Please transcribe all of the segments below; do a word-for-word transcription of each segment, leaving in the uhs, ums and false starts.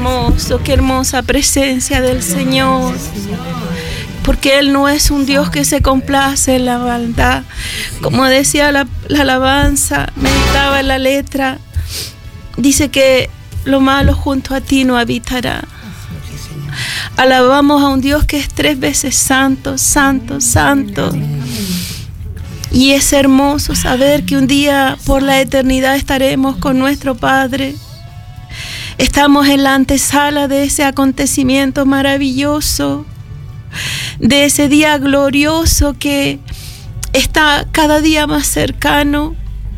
hermoso, qué hermosa presencia del Señor. Porque Él no es un Dios que se complace en la maldad. Como decía la, la alabanza, meditaba en la letra, dice que lo malo junto a ti no habitará. Alabamos a un Dios que es tres veces santo, santo, santo. Y es hermoso saber que un día por la eternidad estaremos con nuestro Padre. Estamos en la antesala de ese acontecimiento maravilloso, de ese día glorioso que está cada día más cercano.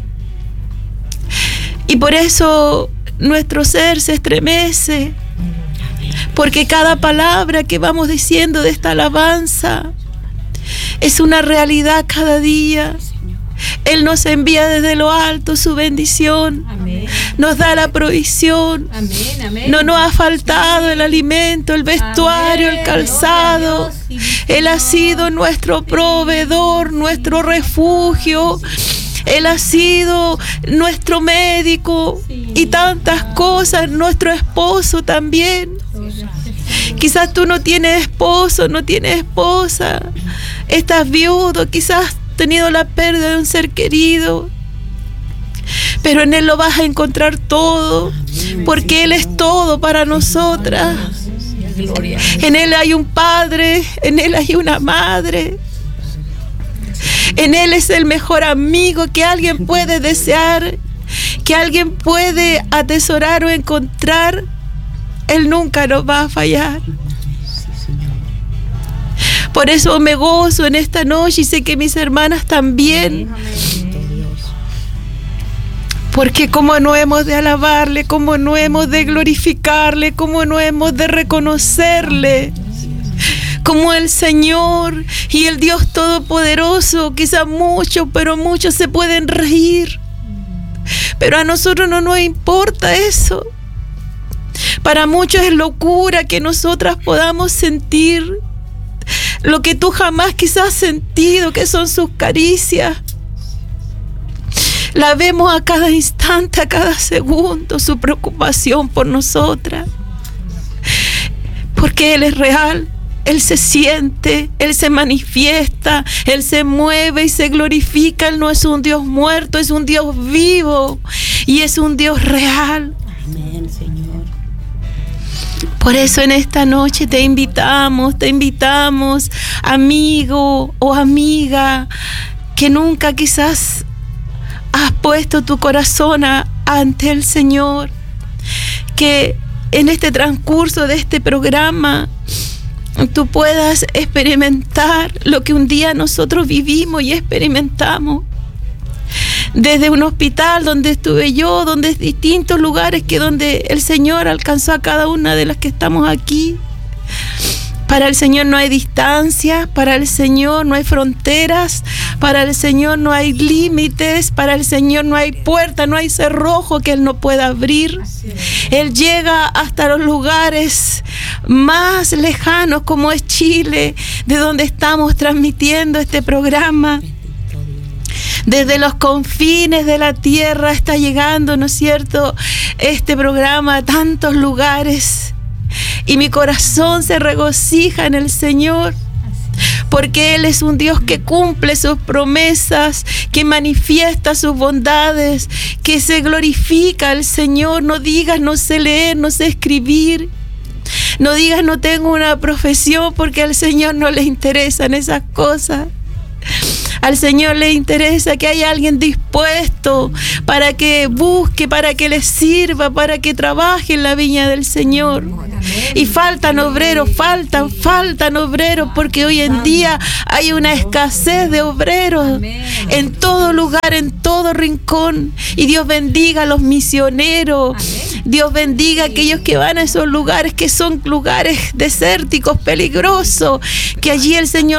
Y por eso nuestro ser se estremece, porque cada palabra que vamos diciendo de esta alabanza es una realidad cada día. Él nos envía desde lo alto su bendición. Amén. Nos da la provisión. Amén, amén. No nos ha faltado el alimento, el vestuario, amén, el calzado. Él ha sido nuestro proveedor, nuestro refugio. Él ha sido nuestro médico y tantas cosas, nuestro esposo también. Quizás tú no tienes esposo, no tienes esposa, estás viudo, quizás has tenido la pérdida de un ser querido, pero en Él lo vas a encontrar todo, porque Él es todo para nosotras. En Él hay un padre, en Él hay una madre. En Él es el mejor amigo que alguien puede desear, que alguien puede atesorar o encontrar. Él nunca nos va a fallar. Por eso me gozo en esta noche y sé que mis hermanas también. Porque como no hemos de alabarle, como no hemos de glorificarle, como no hemos de reconocerle como el Señor y el Dios Todopoderoso. Quizá muchos, pero muchos se pueden reír, pero a nosotros no nos importa eso. Para muchos es locura que nosotras podamos sentir lo que tú jamás quizás has sentido, que son sus caricias. La vemos a cada instante, a cada segundo, su preocupación por nosotras. Porque Él es real. Él se siente, Él se manifiesta, Él se mueve y se glorifica. Él no es un Dios muerto, es un Dios vivo y es un Dios real. Amén, Señor. Por eso en esta noche te invitamos, te invitamos, amigo o amiga, que nunca quizás has puesto tu corazón a, ante el Señor, que en este transcurso de este programa tú puedas experimentar lo que un día nosotros vivimos y experimentamos. Desde un hospital donde estuve yo, donde es distintos lugares que donde el Señor alcanzó a cada una de las que estamos aquí. Para el Señor no hay distancia, para el Señor no hay fronteras, para el Señor no hay límites, para el Señor no hay puerta, no hay cerrojo que Él no pueda abrir. Él llega hasta los lugares más lejanos como es Chile, de donde estamos transmitiendo este programa. Desde los confines de la tierra está llegando, ¿no es cierto?, este programa a tantos lugares. Y mi corazón se regocija en el Señor, porque Él es un Dios que cumple sus promesas, que manifiesta sus bondades, que se glorifica al Señor. No digas no sé leer, no sé escribir. No digas no tengo una profesión, porque al Señor no le interesan esas cosas. Al Señor le interesa que haya alguien dispuesto para que busque, para que le sirva, para que trabaje en la viña del Señor. Y faltan obreros, faltan, faltan obreros, porque hoy en día hay una escasez de obreros en todo lugar, en todo rincón. Y Dios bendiga a los misioneros. Dios bendiga a aquellos que van a esos lugares que son lugares desérticos, peligrosos, que allí el Señor